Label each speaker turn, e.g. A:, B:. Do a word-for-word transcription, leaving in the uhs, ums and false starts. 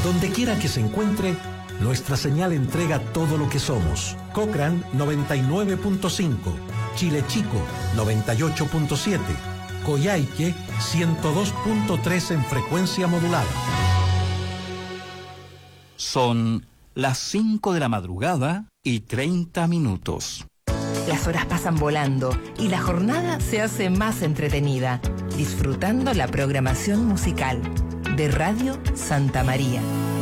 A: Donde quiera que se encuentre, nuestra señal entrega todo lo que somos. Cochrane noventa y nueve punto cinco, Chile Chico noventa y ocho punto siete, Coyhaique ciento dos punto tres en frecuencia modulada.
B: Son las cinco de la madrugada y treinta minutos.
C: Las horas pasan volando y la jornada se hace más entretenida, disfrutando la programación musical de Radio Santa María.